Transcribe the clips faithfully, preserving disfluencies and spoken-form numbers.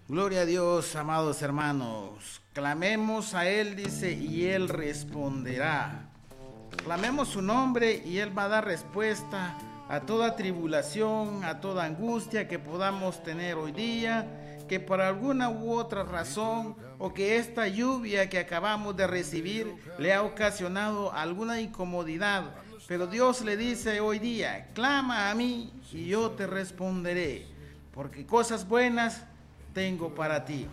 Gloria a Dios, amados hermanos. Clamemos a Él, dice, y Él responderá. Clamemos su nombre y Él va a dar respuesta a toda tribulación, a toda angustia que podamos tener hoy día, que por alguna u otra razón o que esta lluvia que acabamos de recibir le ha ocasionado alguna incomodidad. Pero Dios le dice hoy día, clama a mí y yo te responderé, porque cosas buenas tengo para ti.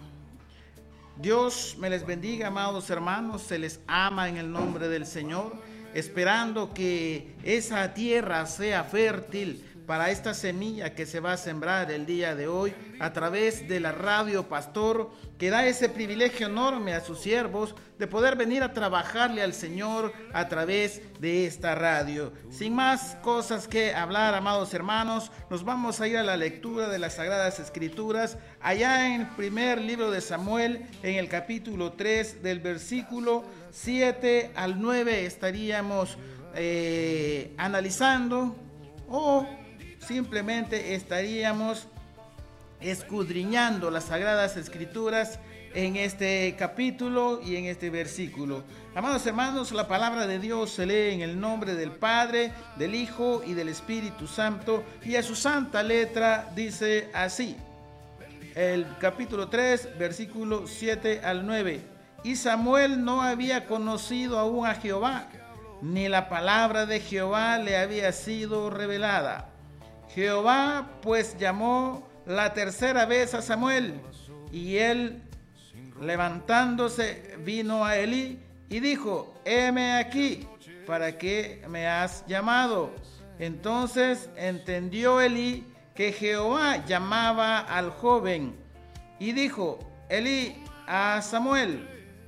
Dios me les bendiga, amados hermanos, se les ama en el nombre del Señor, esperando que esa tierra sea fértil para esta semilla que se va a sembrar el día de hoy a través de la radio Pastor, que da ese privilegio enorme a sus siervos de poder venir a trabajarle al Señor a través de esta radio. Sin más cosas que hablar, amados hermanos, nos vamos a ir a la lectura de las Sagradas Escrituras, allá en el primer libro de Samuel, en el capítulo tres, del versículo siete al nueve, estaríamos eh, analizando o simplemente estaríamos escudriñando las Sagradas Escrituras en este capítulo y en este versículo. Amados hermanos, la palabra de Dios se lee en el nombre del Padre, del Hijo y del Espíritu Santo, y a su santa letra dice así. El capítulo tres, versículo siete al nueve. Y Samuel no había conocido aún a Jehová, ni la palabra de Jehová le había sido revelada. Jehová pues llamó la tercera vez a Samuel, y él, levantándose, vino a Elí y dijo, heme aquí, ¿para qué me has llamado? Entonces entendió Elí que Jehová llamaba al joven, y dijo Elí a Samuel,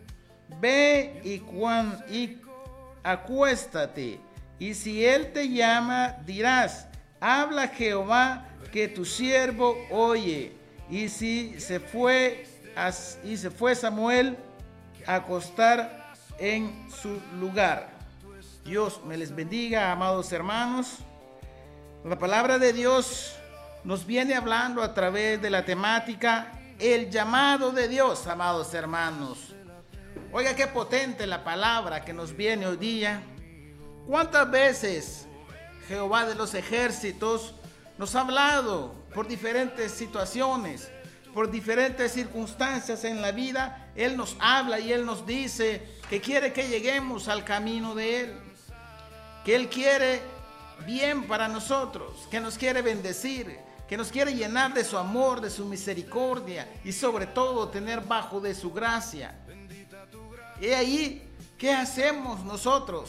ve y, cuan, y acuéstate, y si él te llama, dirás, habla Jehová, que tu siervo oye. Y si se fue, y se fue Samuel a acostar en su lugar. Dios me les bendiga, amados hermanos. La palabra de Dios nos viene hablando a través de la temática el llamado de Dios, amados hermanos. Oiga, qué potente la palabra que nos viene hoy día. ¿Cuántas veces Jehová de los ejércitos nos ha hablado por diferentes situaciones, por diferentes circunstancias en la vida? Él nos habla y Él nos dice que quiere que lleguemos al camino de Él, que Él quiere bien para nosotros, que nos quiere bendecir, que nos quiere llenar de su amor, de su misericordia y sobre todo tener bajo de su gracia. Y ahí, ¿qué hacemos nosotros?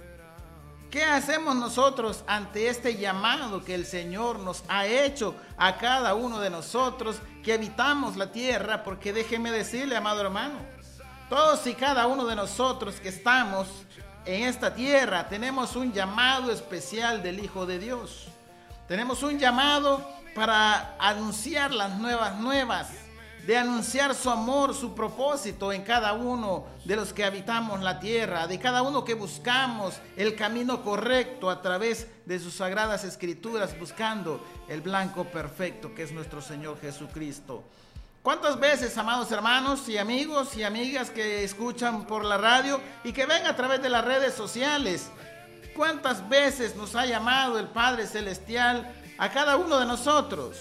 ¿Qué hacemos nosotros ante este llamado que el Señor nos ha hecho a cada uno de nosotros que habitamos la tierra? Porque déjeme decirle, amado hermano, todos y cada uno de nosotros que estamos en esta tierra tenemos un llamado especial del Hijo de Dios. Tenemos un llamado para anunciar las nuevas nuevas, de anunciar su amor, su propósito en cada uno de los que habitamos la tierra, de cada uno que buscamos el camino correcto a través de sus sagradas escrituras, buscando el blanco perfecto que es nuestro Señor Jesucristo. ¿Cuántas veces, amados hermanos y amigos y amigas que escuchan por la radio y que ven a través de las redes sociales, cuántas veces nos ha llamado el Padre Celestial a cada uno de nosotros?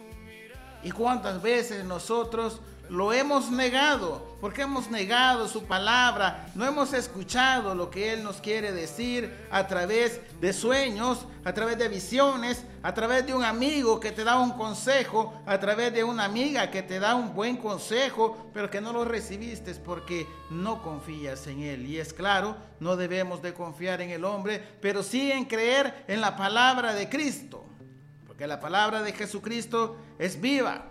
¿Y cuántas veces nosotros lo hemos negado? Porque hemos negado su palabra, no hemos escuchado lo que Él nos quiere decir a través de sueños, a través de visiones, a través de un amigo que te da un consejo, a través de una amiga que te da un buen consejo, pero que no lo recibiste porque no confías en Él. Y es claro, no debemos de confiar en el hombre, pero sí en creer en la palabra de Cristo. Porque la palabra de Jesucristo es viva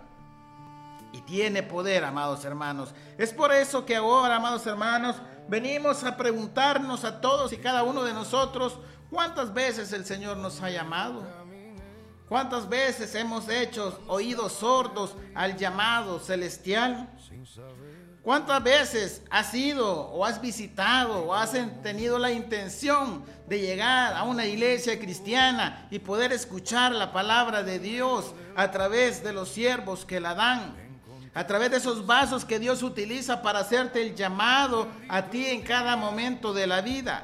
y tiene poder, amados hermanos. Es por eso que ahora, amados hermanos, venimos a preguntarnos a todos y cada uno de nosotros, ¿cuántas veces el Señor nos ha llamado? ¿Cuántas veces hemos hecho oídos sordos al llamado celestial? ¿Cuántas veces has ido o has visitado o has tenido la intención de llegar a una iglesia cristiana y poder escuchar la palabra de Dios a través de los siervos que la dan? a través de esos vasos que Dios utiliza para hacerte el llamado a ti en cada momento de la vida.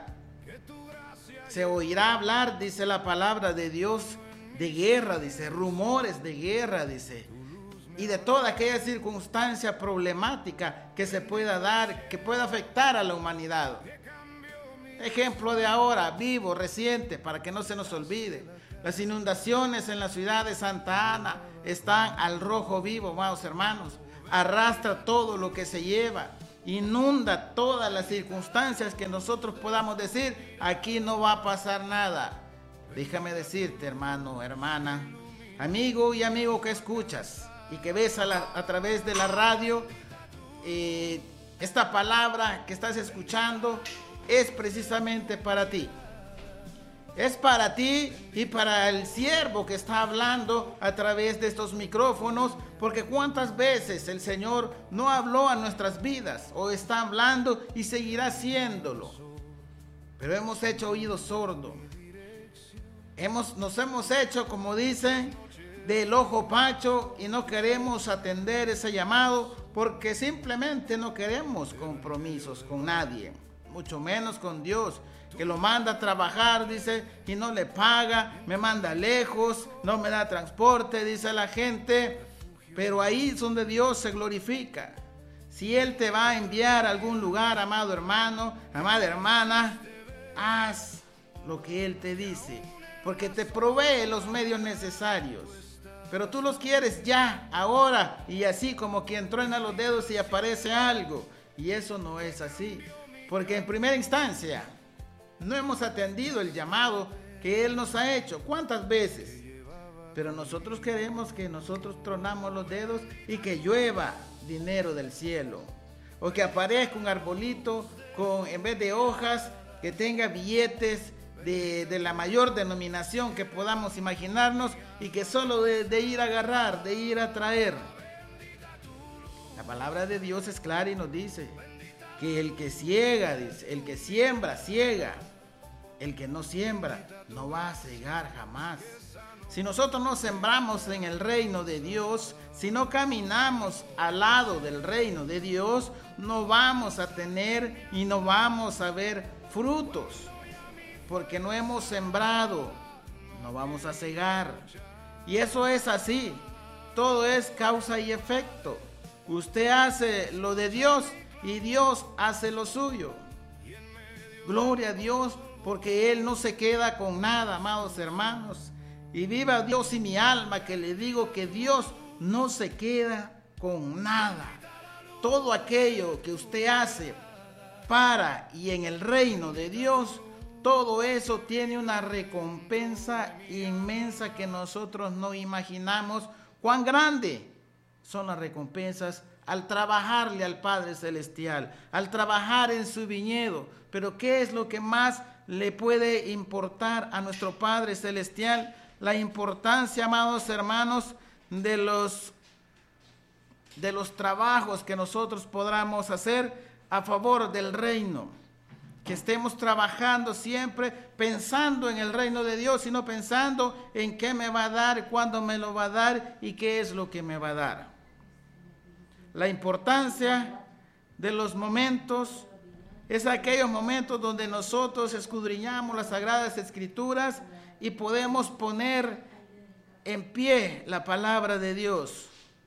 Se oirá hablar, dice la palabra de Dios, de guerra, dice, rumores de guerra, dice, y de toda aquella circunstancia problemática que se pueda dar, que pueda afectar a la humanidad. Ejemplo de ahora, vivo, reciente, para que no se nos olvide. Las inundaciones en la ciudad de Santa Ana están al rojo vivo, amados hermanos. Arrastra todo lo que se lleva, inunda todas las circunstancias que nosotros podamos decir, aquí no va a pasar nada. Déjame decirte, hermano, hermana, amigo y amigo que escuchas y que ves a, la, a través de la radio, eh, esta palabra que estás escuchando es precisamente para ti. Es para ti y para el siervo que está hablando a través de estos micrófonos, porque cuántas veces el Señor no habló a nuestras vidas, o está hablando y seguirá haciéndolo, pero hemos hecho oído sordo. Hemos, nos hemos hecho, como dicen, del ojo pacho y no queremos atender ese llamado porque simplemente no queremos compromisos con nadie, mucho menos con Dios, que lo manda a trabajar, dice, y no le paga, me manda lejos, no me da transporte, dice la gente, pero ahí es donde Dios se glorifica. Si Él te va a enviar a algún lugar, amado hermano, amada hermana, haz lo que Él te dice, porque te provee los medios necesarios, pero tú los quieres ya, ahora, y así como quien truena los dedos y aparece algo, y eso no es así, porque en primera instancia no hemos atendido el llamado que Él nos ha hecho. ¿Cuántas veces? Pero nosotros queremos que nosotros tronamos los dedos y que llueva dinero del cielo, o que aparezca un arbolito con, en vez de hojas, que tenga billetes de, de la mayor denominación que podamos imaginarnos, y que solo de, de ir a agarrar, de ir a traer. La palabra de Dios es clara y nos dice que el que ciega, dice, el que siembra, ciega. El que no siembra, no va a cegar jamás. Si nosotros no sembramos en el reino de Dios, si no caminamos al lado del reino de Dios, no vamos a tener y no vamos a ver frutos. Porque no hemos sembrado, no vamos a cegar. Y eso es así. Todo es causa y efecto. Usted hace lo de Dios y Dios hace lo suyo. Gloria a Dios, porque Él no se queda con nada, amados hermanos. Y viva Dios y mi alma, que le digo que Dios no se queda con nada. Todo aquello que usted hace para y en el reino de Dios, todo eso tiene una recompensa inmensa que nosotros no imaginamos cuán grande son las recompensas al trabajarle al Padre Celestial, al trabajar en su viñedo. Pero ¿qué es lo que más le puede importar a nuestro Padre Celestial? La importancia, amados hermanos, de los, de los trabajos que nosotros podamos hacer a favor del reino. Que estemos trabajando siempre pensando en el reino de Dios y no pensando en qué me va a dar, cuándo me lo va a dar y qué es lo que me va a dar. La importancia de los momentos es aquellos momentos donde nosotros escudriñamos las Sagradas Escrituras y podemos poner en pie la palabra de Dios.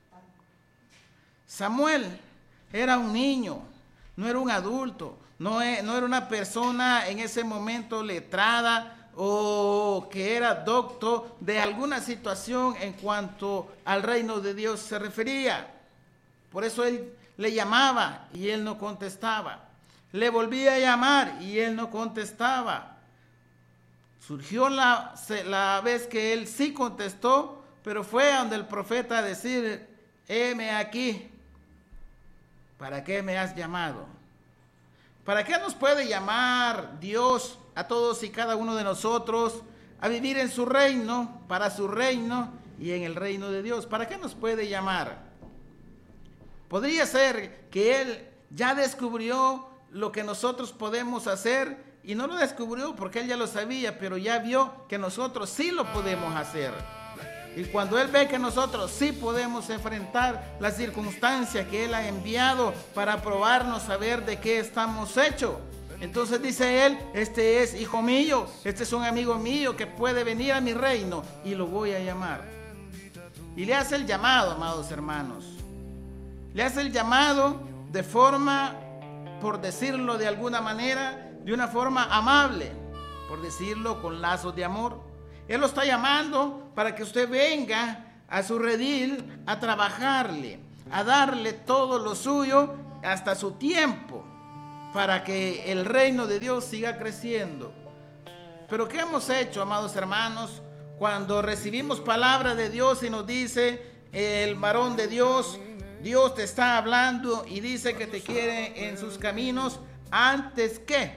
Samuel era un niño, no era un adulto, no, no era una persona en ese momento letrada o que era docto de alguna situación en cuanto al reino de Dios se refería. Por eso él le llamaba y él no contestaba. Le volvía a llamar y él no contestaba. Surgió la, la vez que él sí contestó, pero fue donde el profeta a decir, heme aquí, ¿para qué me has llamado? ¿Para qué nos puede llamar Dios a todos y cada uno de nosotros a vivir en su reino, para su reino y en el reino de Dios? ¿Para qué nos puede llamar? Podría ser que Él ya descubrió lo que nosotros podemos hacer y no lo descubrió porque Él ya lo sabía, pero ya vio que nosotros sí lo podemos hacer. Y cuando Él ve que nosotros sí podemos enfrentar las circunstancias que Él ha enviado para probarnos, saber de qué estamos hechos, entonces dice Él, este es hijo mío, este es un amigo mío que puede venir a mi reino y lo voy a llamar. Y le hace el llamado, amados hermanos. Le hace el llamado de forma, por decirlo de alguna manera, de una forma amable, por decirlo con lazos de amor. Él lo está llamando para que usted venga a su redil a trabajarle, a darle todo lo suyo hasta su tiempo, para que el reino de Dios siga creciendo. Pero ¿qué hemos hecho, amados hermanos, cuando recibimos palabra de Dios y nos dice el varón de Dios, Dios te está hablando y dice que te quiere en sus caminos antes que?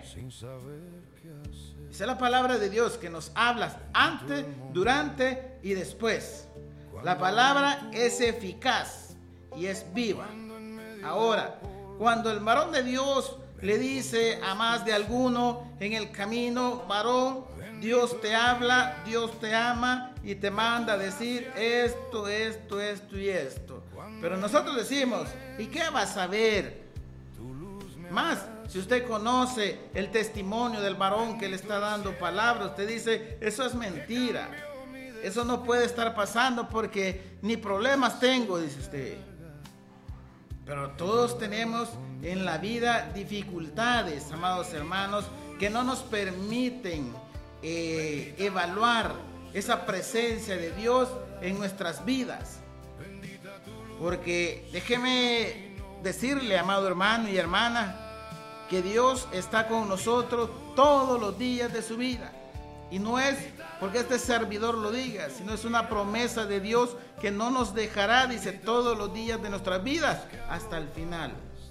Esa es la palabra de Dios que nos habla antes, durante y después. La palabra es eficaz y es viva. Ahora, cuando el varón de Dios le dice a más de alguno en el camino, varón, Dios te habla, Dios te ama y te manda a decir esto, esto, esto y esto. Pero nosotros decimos, ¿y qué vas a saber? Más, si usted conoce el testimonio del varón que le está dando palabra, usted dice, eso es mentira. Eso no puede estar pasando porque ni problemas tengo, dice usted. Pero todos tenemos en la vida dificultades, amados hermanos, que no nos permiten eh, evaluar esa presencia de Dios en nuestras vidas. Porque déjeme decirle, amado hermano y hermana, que Dios está con nosotros todos los días de su vida. Y no es porque este servidor lo diga, sino es una promesa de Dios que no nos dejará, dice, todos los días de nuestras vidas hasta el final.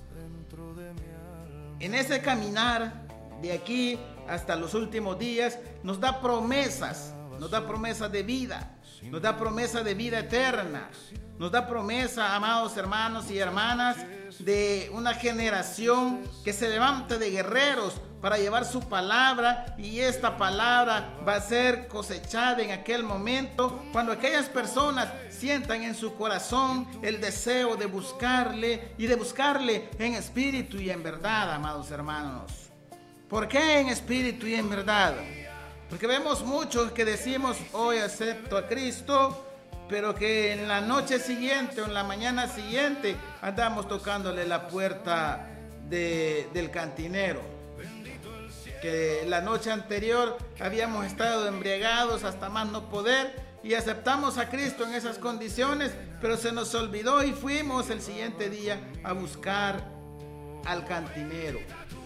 En ese caminar de aquí hasta los últimos días nos da promesas, nos da promesas de vida, nos da promesa de vida eterna, nos da promesa, amados hermanos y hermanas, de una generación que se levante de guerreros para llevar su palabra, y esta palabra va a ser cosechada en aquel momento cuando aquellas personas sientan en su corazón el deseo de buscarle y de buscarle en espíritu y en verdad, amados hermanos. ¿Por qué en espíritu y en verdad? Porque vemos muchos que decimos hoy acepto a Cristo, pero que en la noche siguiente o en la mañana siguiente andamos tocándole la puerta de, del cantinero. Que la noche anterior habíamos estado embriagados hasta más no poder y aceptamos a Cristo en esas condiciones, pero se nos olvidó y fuimos el siguiente día a buscar al cantinero.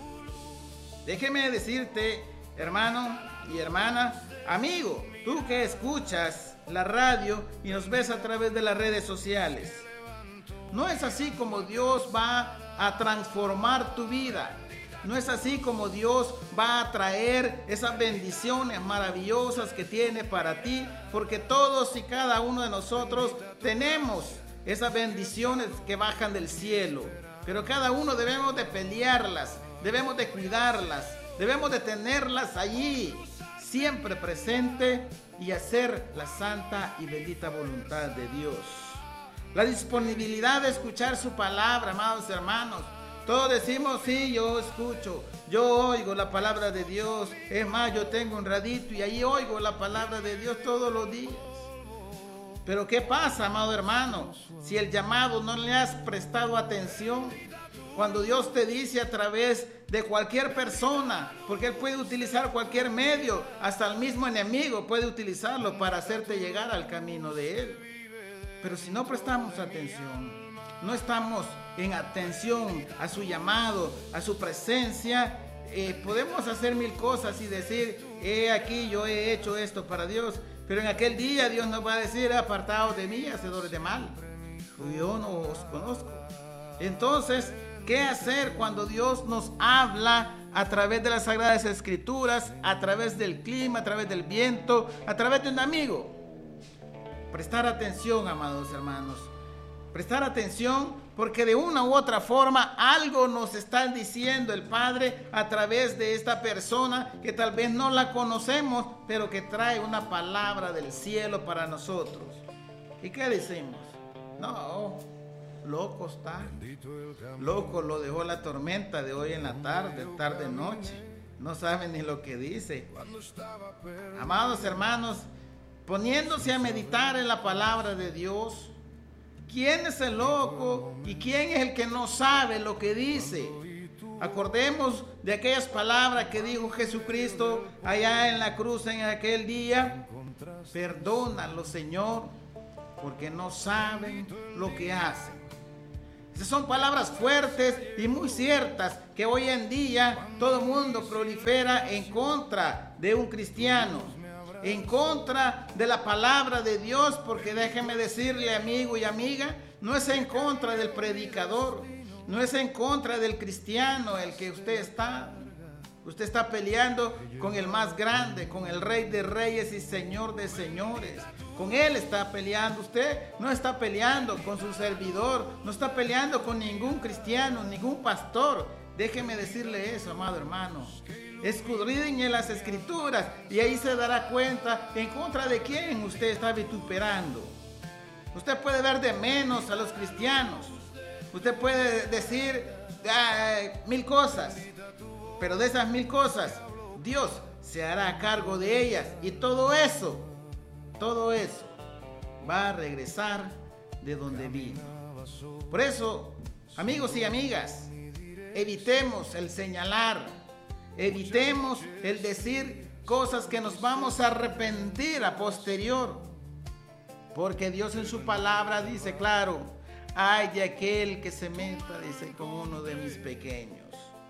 Déjeme decirte, hermano y hermana, amigo, tú que escuchas la radio y nos ves a través de las redes sociales, no es así como Dios va a transformar tu vida. No es así como Dios va a traer esas bendiciones maravillosas que tiene para ti, porque todos y cada uno de nosotros tenemos esas bendiciones que bajan del cielo, pero cada uno debemos de pelearlas, debemos de cuidarlas, debemos de tenerlas allí, siempre presente, y hacer la santa y bendita voluntad de Dios. La disponibilidad de escuchar su palabra, amados hermanos. Todos decimos, sí, yo escucho, yo oigo la palabra de Dios. Es más, yo tengo un radito y ahí oigo la palabra de Dios todos los días. Pero ¿qué pasa, amado hermano? Si el llamado no le has prestado atención, cuando Dios te dice a través de cualquier persona, porque Él puede utilizar cualquier medio, hasta el mismo enemigo puede utilizarlo para hacerte llegar al camino de Él. Pero si no prestamos atención, no estamos en atención a su llamado, a su presencia, eh, podemos hacer mil cosas y decir, he aquí yo he hecho esto para Dios, pero en aquel día Dios nos va a decir, apartaos de mí, hacedores de mal, yo no os conozco. Entonces, ¿qué hacer cuando Dios nos habla a través de las Sagradas Escrituras, a través del clima, a través del viento, a través de un amigo? Prestar atención, amados hermanos. Prestar atención, porque de una u otra forma algo nos está diciendo el Padre a través de esta persona que tal vez no la conocemos, pero que trae una palabra del cielo para nosotros. ¿Y qué decimos? No, loco está. Loco lo dejó la tormenta de hoy en la tarde, tarde noche. No sabe ni lo que dice. Amados hermanos, poniéndose a meditar en la palabra de Dios, ¿quién es el loco y quién es el que no sabe lo que dice? Acordemos de aquellas palabras que dijo Jesucristo allá en la cruz en aquel día. Perdónalos, Señor, porque no saben lo que hacen. Esas son palabras fuertes y muy ciertas que hoy en día todo el mundo prolifera en contra de un cristiano, en contra de la palabra de Dios, porque déjeme decirle, amigo y amiga, no es en contra del predicador, no es en contra del cristiano el que usted está. Usted está peleando con el más grande, con el Rey de Reyes y Señor de Señores. Con Él está peleando. Usted no está peleando con su servidor, no está peleando con ningún cristiano, ningún pastor. Déjeme decirle eso, amado hermano. Escudriñe las Escrituras y ahí se dará cuenta en contra de quién usted está vituperando. Usted puede ver de menos a los cristianos. Usted puede decir eh, mil cosas. Pero de esas mil cosas, Dios se hará cargo de ellas. Y todo eso, todo eso va a regresar de donde vino. Por eso, amigos y amigas, evitemos el señalar, evitemos el decir cosas que nos vamos a arrepentir a posterior. Porque Dios en su palabra dice, claro, ay de aquel que se meta, dice, con uno de mis pequeños.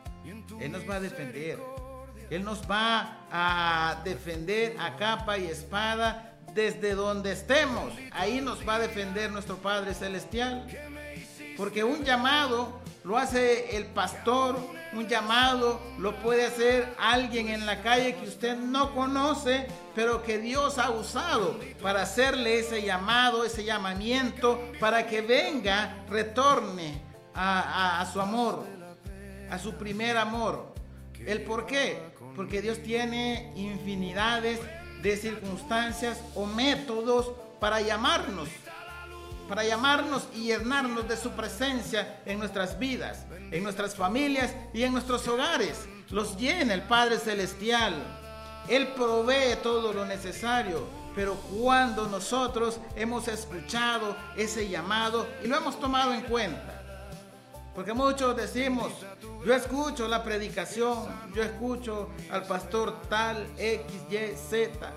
Él nos va a defender. Él nos va a defender a capa y espada desde donde estemos. Ahí nos va a defender nuestro Padre Celestial. Porque un llamado lo hace el pastor, un llamado lo puede hacer alguien en la calle que usted no conoce, pero que Dios ha usado para hacerle ese llamado, ese llamamiento, para que venga, retorne a, a, a su amor, a su primer amor. ¿El por qué? Porque Dios tiene infinidades de circunstancias o métodos para llamarnos, para llamarnos y llenarnos de su presencia en nuestras vidas, en nuestras familias y en nuestros hogares. Los llena el Padre Celestial. Él provee todo lo necesario, pero cuando nosotros hemos escuchado ese llamado y lo hemos tomado en cuenta. Porque muchos decimos, yo escucho la predicación, yo escucho al pastor tal, X, Y, Z,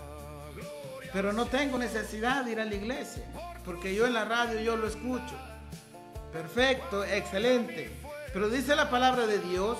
pero no tengo necesidad de ir a la iglesia, porque yo en la radio yo lo escucho. Perfecto, excelente. Pero dice la palabra de Dios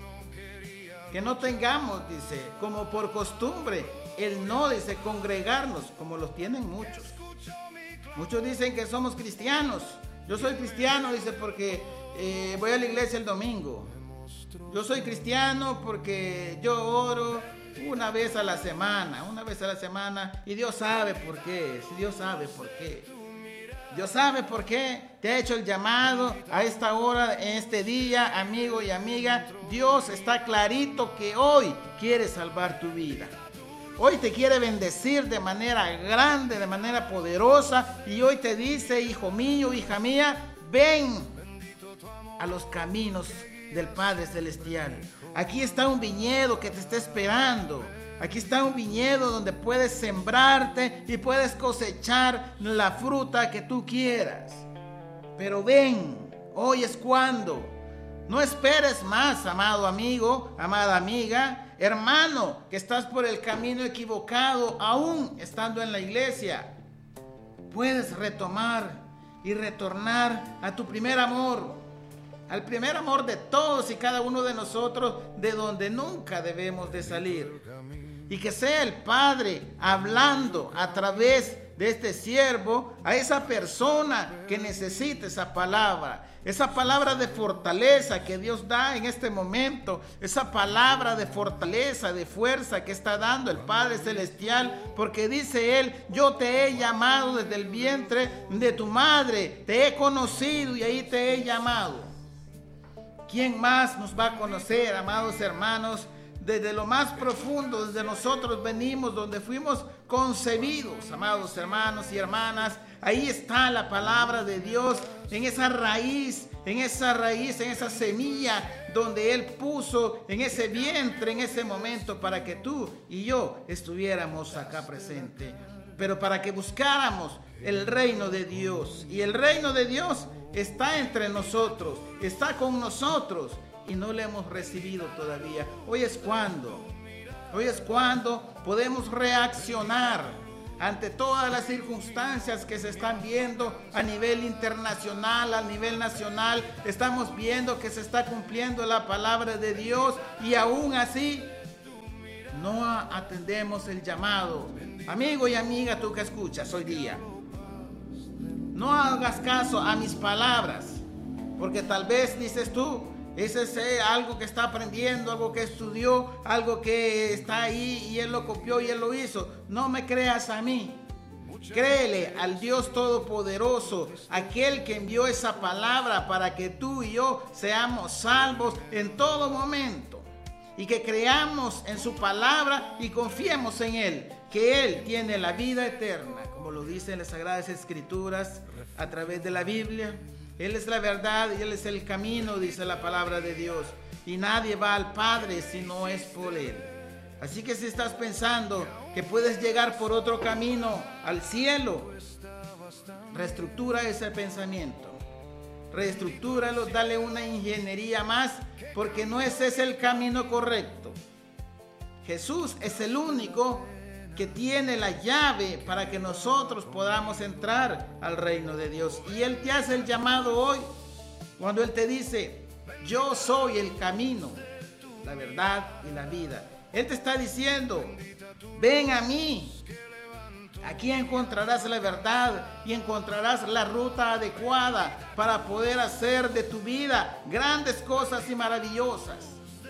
que no tengamos, dice, como por costumbre, el no, dice, congregarnos, como los tienen muchos. Muchos dicen que somos cristianos. Yo soy cristiano, dice, porque eh, voy a la iglesia el domingo. Yo soy cristiano porque yo oro una vez a la semana, una vez a la semana, y Dios sabe por qué, si Dios sabe por qué. Dios sabe por qué te ha hecho el llamado a esta hora, en este día, amigo y amiga. Dios está clarito que hoy quiere salvar tu vida. Hoy te quiere bendecir de manera grande, de manera poderosa, y hoy te dice, hijo mío, hija mía, ven a los caminos del Padre Celestial. Aquí está un viñedo que te está esperando. Aquí está un viñedo donde puedes sembrarte y puedes cosechar la fruta que tú quieras. Pero ven, hoy es cuando. No esperes más, amado amigo, amada amiga, hermano, que estás por el camino equivocado, aún estando en la iglesia. Puedes retomar y retornar a tu primer amor, al primer amor de todos y cada uno de nosotros, de donde nunca debemos de salir. Y que sea el Padre hablando a través de este siervo a esa persona que necesita esa palabra, esa palabra de fortaleza que Dios da en este momento, esa palabra de fortaleza, de fuerza que está dando el Padre Celestial, porque dice Él, yo te he llamado desde el vientre de tu madre, te he conocido y ahí te he llamado. ¿Quién más nos va a conocer, amados hermanos, desde lo más profundo, desde nosotros venimos, donde fuimos concebidos, amados hermanos y hermanas. Ahí está la palabra de Dios, en esa raíz, en esa raíz, en esa semilla, donde Él puso en ese vientre, en ese momento, para que tú y yo estuviéramos acá presentes. Pero para que buscáramos el reino de Dios. Y el reino de Dios está entre nosotros, está con nosotros, y no le hemos recibido todavía. Hoy es cuando, hoy es cuando podemos reaccionar ante todas las circunstancias que se están viendo a nivel internacional, a nivel nacional. Estamos viendo que se está cumpliendo la palabra de Dios, y aún así no atendemos el llamado. Amigo y amiga, tú que escuchas hoy día, no hagas caso a mis palabras, porque tal vez dices tú, ese es algo que está aprendiendo, algo que estudió, algo que está ahí y él lo copió y él lo hizo. No me creas a mí. Créele al Dios Todopoderoso, aquel que envió esa palabra para que tú y yo seamos salvos en todo momento, y que creamos en su palabra y confiemos en Él, que Él tiene la vida eterna, como lo dicen las Sagradas Escrituras a través de la Biblia. Él es la verdad y Él es el camino, dice la palabra de Dios, y nadie va al Padre si no es por Él. Así que si estás pensando que puedes llegar por otro camino al cielo, reestructura ese pensamiento, reestructúralo, dale una ingeniería más, porque no ese es el camino correcto. Jesús es el único que tiene la llave para que nosotros podamos entrar al reino de Dios. Y Él te hace el llamado hoy, cuando Él te dice: yo soy el camino, la verdad y la vida. Él te está diciendo: ven a mí, aquí encontrarás la verdad y encontrarás la ruta adecuada para poder hacer de tu vida grandes cosas y maravillosas.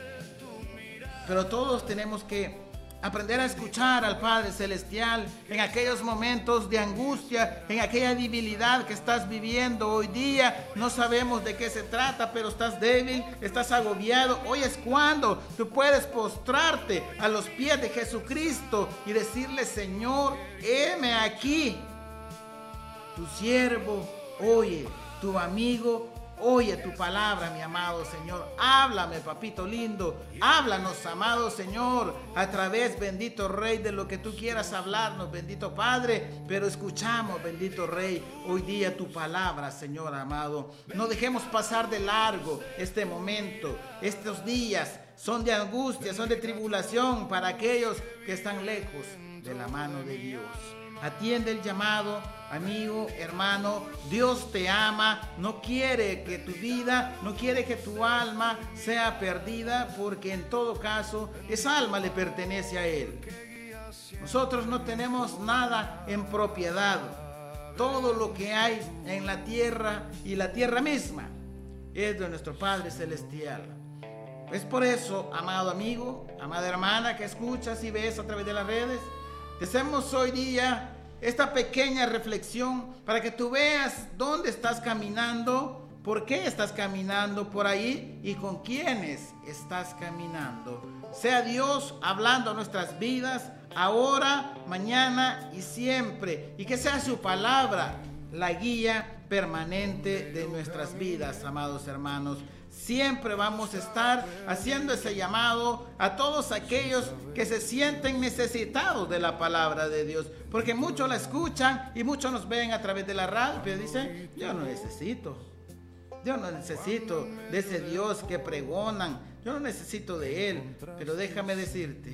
Pero todos tenemos que aprender a escuchar al Padre Celestial en aquellos momentos de angustia, en aquella debilidad que estás viviendo hoy día. No sabemos de qué se trata, pero estás débil, estás agobiado. Hoy es cuando tú puedes postrarte a los pies de Jesucristo y decirle: Señor, heme aquí, tu siervo oye, tu amigo oye tu palabra, mi amado Señor. Háblame, papito lindo. Háblanos, amado Señor, a través, bendito Rey, de lo que tú quieras hablarnos, bendito Padre. Pero escuchamos, bendito Rey, hoy día tu palabra, Señor amado. No dejemos pasar de largo este momento. Estos días son de angustia, son de tribulación para aquellos que están lejos de la mano de Dios. Atiende el llamado, amigo, hermano. Dios te ama, no quiere que tu vida, no quiere que tu alma sea perdida, porque en todo caso esa alma le pertenece a Él. Nosotros no tenemos nada en propiedad. Todo lo que hay en la tierra y la tierra misma es de nuestro Padre Celestial. Es por eso, amado amigo, amada hermana que escuchas y ves a través de las redes, te hacemos hoy día esta pequeña reflexión para que tú veas dónde estás caminando, por qué estás caminando por ahí y con quiénes estás caminando. Sea Dios hablando a nuestras vidas ahora, mañana y siempre, y que sea su palabra la guía permanente de nuestras vidas, amados hermanos. Siempre vamos a estar haciendo ese llamado a todos aquellos que se sienten necesitados de la palabra de Dios, porque muchos la escuchan y muchos nos ven a través de la radio, pero dicen: yo no necesito, yo no necesito de ese Dios que pregonan, yo no necesito de Él. Pero déjame decirte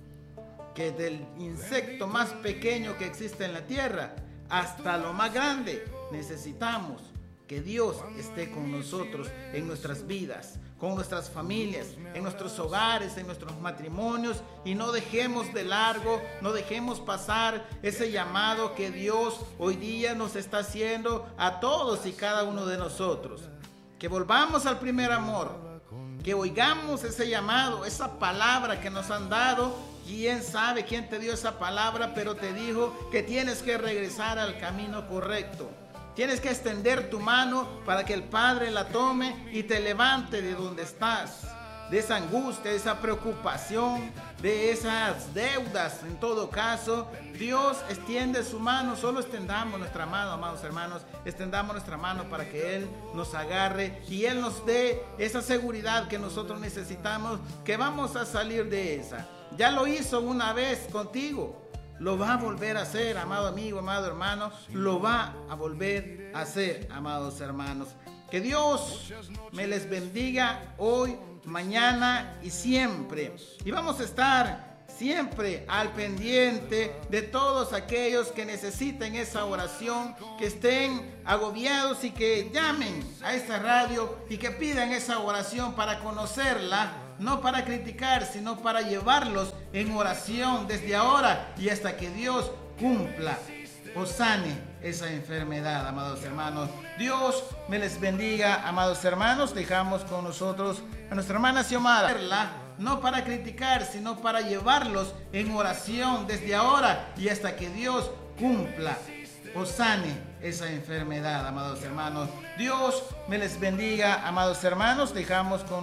que del insecto más pequeño que existe en la tierra hasta lo más grande, necesitamos que Dios esté con nosotros en nuestras vidas, con nuestras familias, en nuestros hogares, en nuestros matrimonios, y no dejemos de largo, no dejemos pasar ese llamado que Dios hoy día nos está haciendo a todos y cada uno de nosotros. Que volvamos al primer amor, que oigamos ese llamado, esa palabra que nos han dado. Quién sabe quién te dio esa palabra, pero te dijo que tienes que regresar al camino correcto. Tienes que extender tu mano para que el Padre la tome y te levante de donde estás. de esa angustia, de esa preocupación, de esas deudas. En todo caso, Dios extiende su mano. Solo extendamos nuestra mano, amados hermanos, extendamos nuestra mano para que Él nos agarre y Él nos dé esa seguridad que nosotros necesitamos, que vamos a salir de esa. Ya lo hizo una vez contigo, lo va a volver a hacer, amado amigo, amado hermano, lo va a volver a hacer, amados hermanos. Que Dios me les bendiga hoy, mañana y siempre. Y vamos a estar siempre al pendiente de todos aquellos que necesiten esa oración, que estén agobiados y que llamen a esta radio y que pidan esa oración para conocerla, no para criticar, sino para llevarlos en oración desde ahora y hasta que Dios cumpla o sane esa enfermedad, amados hermanos. Dios me les bendiga, amados hermanos. Dejamos con nosotros a nuestra hermana Xiomara, no para criticar, sino para llevarlos en oración desde ahora y hasta que Dios cumpla o sane esa enfermedad, amados hermanos. Dios me les bendiga, amados hermanos. Dejamos con